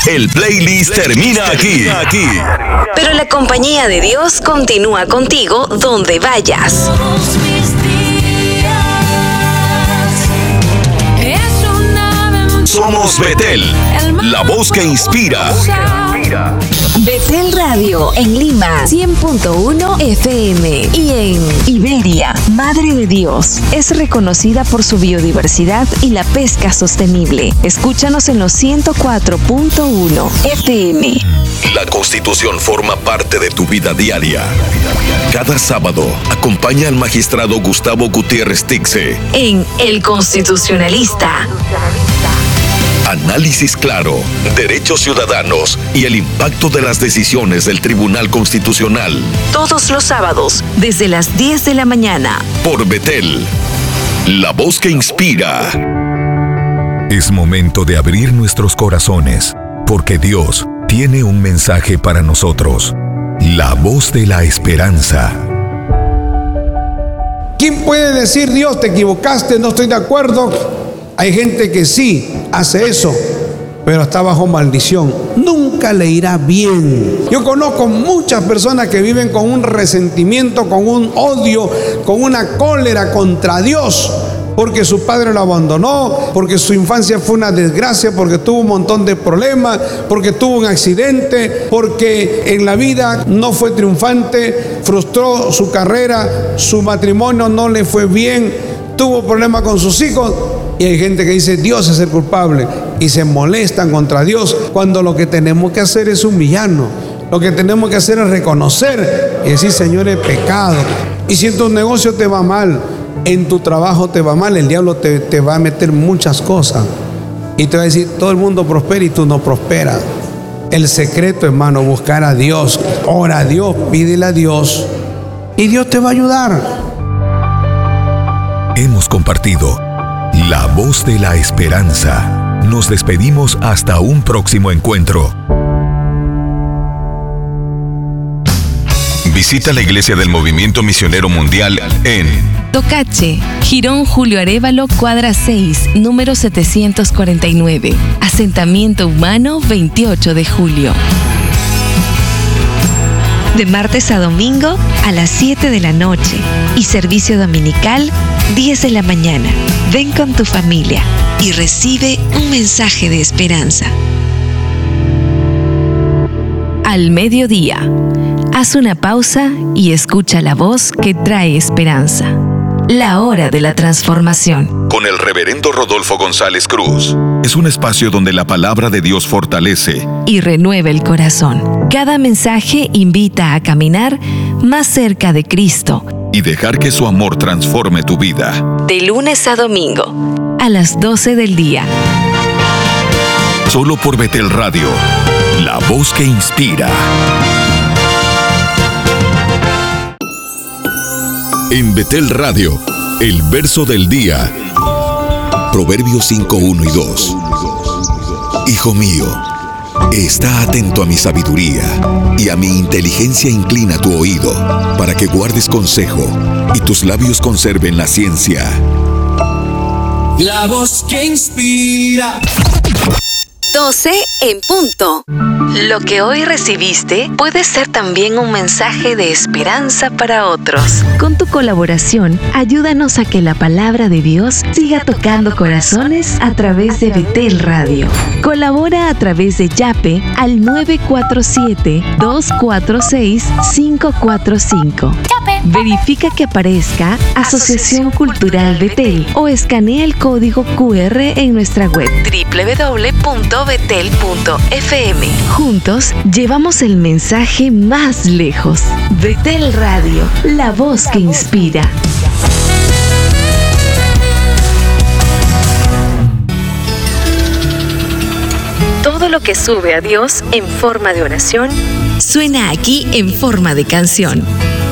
El playlist termina aquí. Pero la compañía de Dios continúa contigo donde vayas. Somos Betel, la voz que inspira. Betel Radio en Lima 100.1 FM y en Iberia, Madre de Dios. Es reconocida por su biodiversidad y la pesca sostenible. Escúchanos en los 104.1 FM. La Constitución forma parte de tu vida diaria. Cada sábado, acompaña al magistrado Gustavo Gutiérrez Tixe en El Constitucionalista. Análisis claro, derechos ciudadanos y el impacto de las decisiones del Tribunal Constitucional. Todos los sábados, desde las 10 de la mañana. Por Betel, la voz que inspira. Es momento de abrir nuestros corazones, porque Dios tiene un mensaje para nosotros. La voz de la esperanza. ¿Quién puede decir, Dios, te equivocaste, no estoy de acuerdo? Hay gente que sí hace eso, pero está bajo maldición. Nunca le irá bien. Yo conozco muchas personas que viven con un resentimiento, con un odio, con una cólera contra Dios, porque su padre lo abandonó, porque su infancia fue una desgracia, porque tuvo un montón de problemas, porque tuvo un accidente, porque en la vida no fue triunfante, frustró su carrera, su matrimonio no le fue bien, tuvo problemas con sus hijos. Y hay gente que dice Dios es el culpable y se molestan contra Dios, cuando lo que tenemos que hacer es humillarnos. Lo que tenemos que hacer es reconocer y decir, Señor, he pecado. Y si en tu negocio te va mal, en tu trabajo te va mal, el diablo te va a meter muchas cosas y te va a decir, todo el mundo prospera y tú no prosperas. El secreto, hermano, buscar a Dios. Ora a Dios, pídele a Dios y Dios te va a ayudar. Hemos compartido La Voz de la Esperanza. Nos despedimos hasta un próximo encuentro. Visita la Iglesia del Movimiento Misionero Mundial en Tocache, Girón Julio Arévalo, cuadra 6, número 749. Asentamiento humano 28 de julio. De martes a domingo a las 7 de la noche y servicio dominical 10 de la mañana. Ven con tu familia y recibe un mensaje de esperanza. Al mediodía, haz una pausa y escucha la voz que trae esperanza. La hora de la transformación. Con el reverendo Rodolfo González Cruz. Es un espacio donde la palabra de Dios fortalece y renueva el corazón. Cada mensaje invita a caminar más cerca de Cristo y dejar que su amor transforme tu vida. De lunes a domingo, a las 12 del día. Solo por Betel Radio, la voz que inspira. En Betel Radio, el verso del día. Proverbios 5, 1 y 2. Hijo mío, está atento a mi sabiduría, y a mi inteligencia inclina tu oído, para que guardes consejo, y tus labios conserven la ciencia. La voz que inspira. 12 en punto. Lo que hoy recibiste puede ser también un mensaje de esperanza para otros. Con tu colaboración, ayúdanos a que la palabra de Dios siga tocando corazones a través de Betel Radio. Colabora a través de Yape al 947-246-545. Verifica que aparezca Asociación Cultural Betel o escanea el código QR en nuestra web www.betel.fm. Juntos llevamos el mensaje más lejos. Betel Radio, la voz que inspira. Todo lo que sube a Dios en forma de oración suena aquí en forma de canción.